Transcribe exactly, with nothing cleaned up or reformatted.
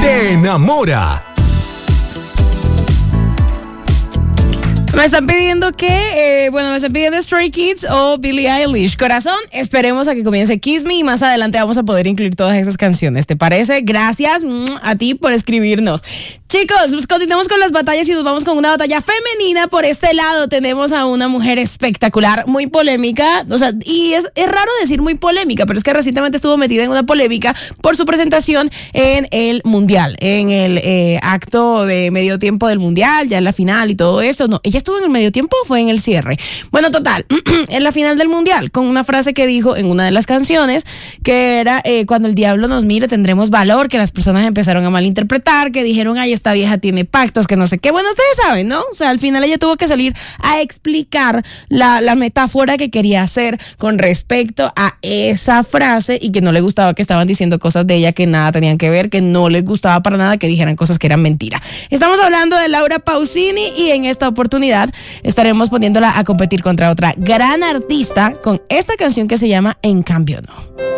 te enamora. Me están pidiendo que, eh, bueno, me están pidiendo Stray Kids o Billie Eilish. Corazón, esperemos a que comience Kiss Me y más adelante vamos a poder incluir todas esas canciones. ¿Te parece? Gracias a ti por escribirnos. Chicos, pues continuamos con las batallas y nos vamos con una batalla femenina. Por este lado tenemos a una mujer espectacular, muy polémica. O sea, y es, es raro decir muy polémica, pero es que recientemente estuvo metida en una polémica por su presentación en el Mundial, en el eh, acto de medio tiempo del Mundial, ya en la final y todo eso. No, ella estuvo en el medio tiempo o fue en el cierre. Bueno, total, en la final del Mundial, con una frase que dijo en una de las canciones, que era, eh, cuando el diablo nos mire tendremos valor, que las personas empezaron a malinterpretar, que dijeron, ay, esta vieja tiene pactos, que no sé qué. Bueno, ustedes saben, ¿no? O sea, al final ella tuvo que salir a explicar la, la metáfora que quería hacer con respecto a esa frase y que no le gustaba que estaban diciendo cosas de ella que nada tenían que ver, que no les gustaba para nada que dijeran cosas que eran mentira. Estamos hablando de Laura Pausini y en esta oportunidad estaremos poniéndola a competir contra otra gran artista con esta canción que se llama En Cambio No.